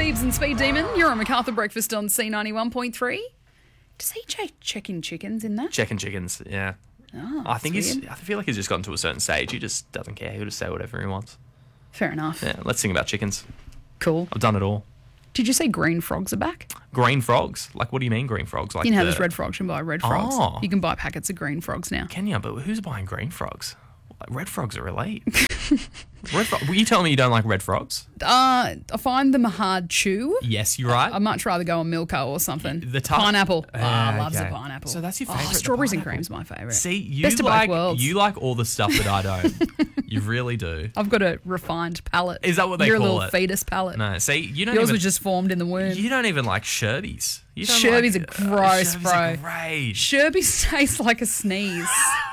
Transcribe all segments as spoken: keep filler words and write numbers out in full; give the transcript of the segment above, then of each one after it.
Phoebes and Speed Demon. You're on MacArthur Breakfast on C ninety-one point three. Does he check checking chickens in that? Checking chickens, yeah. Oh, I think weird. he's. I feel like he's just gotten to a certain stage. He just doesn't care. He'll just say whatever he wants. Fair enough. Yeah, let's sing about chickens. Cool. I've done it all. Did you say green frogs are back? Green frogs? Like, what do you mean green frogs? Like You know how the- there's red frogs. You can buy red frogs. Oh. You can buy packets of green frogs now. Kenya, but who's buying green frogs? Like, red frogs are elite. red fro- Were you telling me you don't like red frogs? Uh, I find them a hard chew. Yes, you're right. I'd much rather go on Milka or something. The tough- pineapple. Oh, Ah, loves okay. a pineapple. So that's your Oh, favourite, the strawberries and pineapple. cream's my favourite. See, you Best of both like worlds. you like all the stuff that I don't. You really do. I've got a refined palate. Is that what they You're call a little it? fetus palate. No, see, you don't Yours even. was just formed in the womb. You don't even like Sherbies. You don't Sherbies like, are gross, uh, Sherbies bro. Are great. Sherbies taste like a sneeze.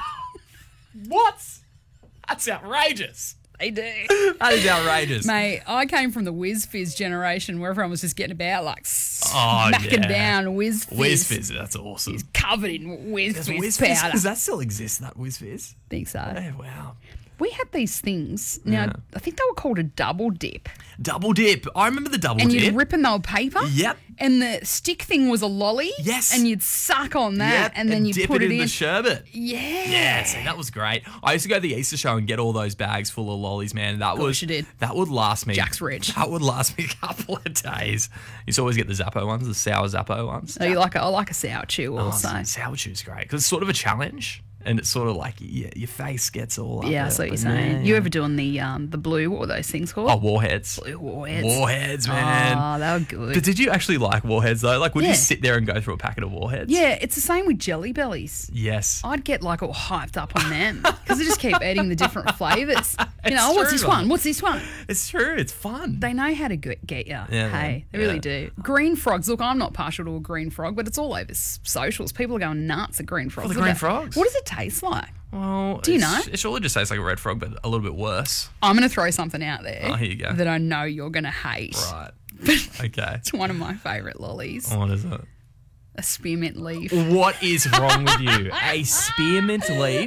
What? That's outrageous. They do. That is outrageous. Mate, I came from the Whiz Fizz generation where everyone was just getting about like Oh, smacking yeah. down Whiz Fizz. Whiz Fizz, that's awesome. He's covered in Whiz Does Fizz Whiz Fizz, powder. does that still exist, that Whiz Fizz? think so. Oh, wow. We had these things. Now, Yeah. I think they were called a double dip. Double dip. I remember the double And dip. you'd rip and they were paper. Yep. And the stick thing was a lolly. Yes. And you'd suck on that Yep, and then you'd dip put it it in, the in. sherbet. Yeah. Yeah, see, that was great. I used to go to the Easter show and get all those bags full of lollies, man. That course was you did. That would last me. Jack's rich. That would last me a couple of days. You used to always get the Zappo ones, the sour Zappo ones. So you like a, I like a sour chew Oh, also. sour chew's great because it's sort of a challenge, and it's sort of like yeah, your face gets all up. Yeah, I it, see what you're but saying. yeah, You yeah. ever doing the um the blue, what were those things called? Oh, warheads. Blue warheads. Warheads, man. Oh, they were good. But did you actually like warheads though? Like, would Yeah. you sit there and go through a packet of warheads? Yeah, it's the same with Jelly Bellies. Yes. I'd get like all hyped up on them because they just keep adding the different flavours. You know, It's oh, what's true, this man. one? What's this one? It's true. It's fun. They know how to get, get you. Yeah, hey, man. they really Yeah. do. Green frogs. Look, I'm not partial to a green frog, but it's all over s- socials. People are going nuts at green frogs. the Look green at- frogs? What does it taste like? Well, Do you it's- know? It surely just tastes like a red frog, but a little bit worse. I'm going to throw something out there Oh, here you go. that I know you're going to hate. Right. Okay. It's one of my favourite lollies. What is it? A spearmint leaf. What is wrong with you? A spearmint leaf?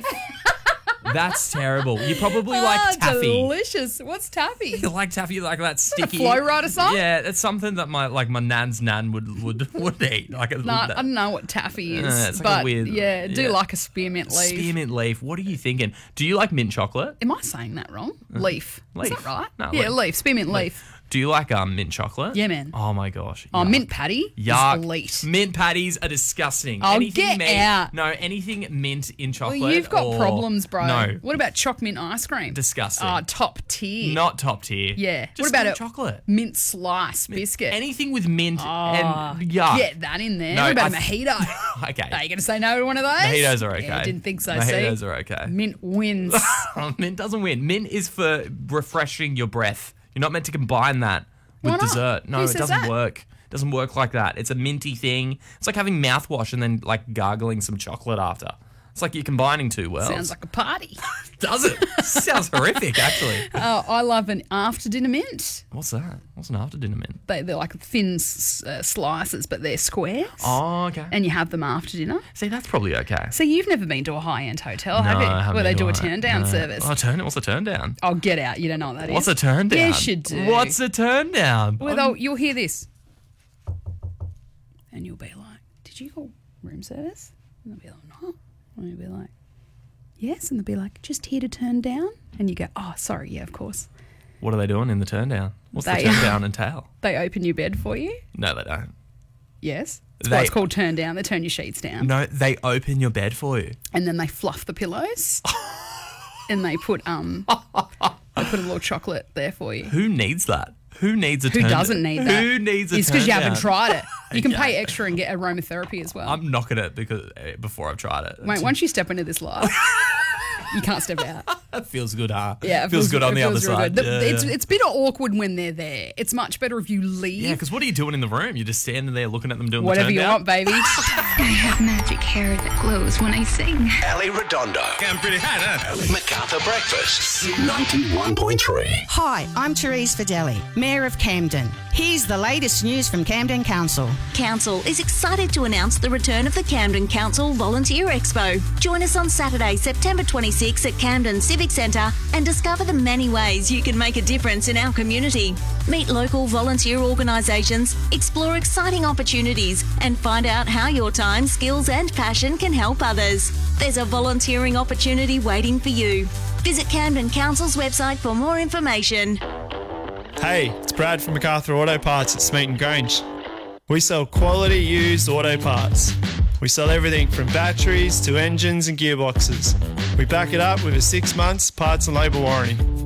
That's terrible. You probably like Ah, taffy. delicious. What's taffy? You like taffy, like that sticky. Flow Rider song? Yeah, it's something that my like my nan's nan would would would eat. Like a, No, I don't know what taffy is, Uh, it's like a but weird- yeah, I do yeah. like a spearmint leaf. spearmint leaf. What are you thinking? Do you like mint chocolate? Am I saying that wrong? Leaf. Leaf. Is that right? No, yeah, leaf. leaf. Spearmint leaf. Do you like um mint chocolate? Yeah, man. Oh my gosh. Oh, yuck. mint patty Yuck. is elite. Mint patties are disgusting. Oh, anything get mint, out. No, anything mint in Well, chocolate. you've got or- problems, bro. No, What about choc mint ice cream? disgusting. Oh, top tier. Not top tier. Yeah. Just What about mint a chocolate? mint slice biscuit? Anything with mint Oh, and yuck. Get that in there. No, what about I a th- mojito? Okay. Are you going to say no to one of those? Mojitos are okay. Yeah, didn't think so. Mojitos see? are okay. Mint wins. Mint doesn't win. Mint is for refreshing your breath. You're not meant to combine that with Why not? dessert. No, Who it says doesn't that? work. It doesn't work like that. It's a minty thing. It's like having mouthwash and then like gargling some chocolate after. It's like you're combining two worlds. Sounds like a party. Does it? Sounds horrific, actually. Oh, I love an after dinner mint. What's that? What's an after dinner mint? They, they're like thin s- uh, slices, but they're squares. Oh, okay. And you have them after dinner. See, that's probably okay. So you've never been to a high-end hotel, have No, you? I haven't Where they been do a to turn down no. service. Oh, turn. What's a turn down? Oh, get out. You don't know what that is. What's a turn down? Yes, you do. What's a turn down? Well, they'll- you'll hear this. And you'll be like, did you call room service? And they'll be like, no. And you'll be like, yes. And they'll be like, just here to turn down? And you go, oh, sorry, yeah, of course. What are they doing in the turn down? What's They- the turn down entail? They open your bed for you? No, they don't. Yes. That's They- why it's called turn down. They turn your sheets down. No, they open your bed for you. And then they fluff the pillows. And they put um they put a little chocolate there for you. Who needs that? Who needs a Who turn doesn't need that? Who needs a It's turn because you down? haven't tried it. You can Okay. pay extra and get aromatherapy as well. I'm knocking it because uh, before I've tried it. Mate, once you step into this life, you can't step out. It feels good, huh? Yeah, it feels, good on it the other feels real side. good. The- Yeah, it's yeah. it's a bit awkward when they're there. It's much better if you leave. Yeah, because what are you doing in the room? You're just standing there looking at them doing Whatever the you turn down? want, baby. I have magic hair that glows when I sing. Ali Redondo. I'm pretty hot, huh? MacArthur Breakfast. ninety-one point three. Hi, I'm Therese Fideli, Mayor of Camden. Here's the latest news from Camden Council. Council is excited to announce the return of the Camden Council Volunteer Expo. Join us on Saturday, September twenty-sixth at Camden Civic Centre and discover the many ways you can make a difference in our community. Meet local volunteer organisations, explore exciting opportunities and find out how your time, skills and passion can help others. There's a volunteering opportunity waiting for you. Visit Camden Council's website for more information. Hey, it's Brad from MacArthur Auto Parts at Smeaton Grange. We sell quality used auto parts. We sell everything from batteries to engines and gearboxes. We back it up with a six months parts and labour warranty.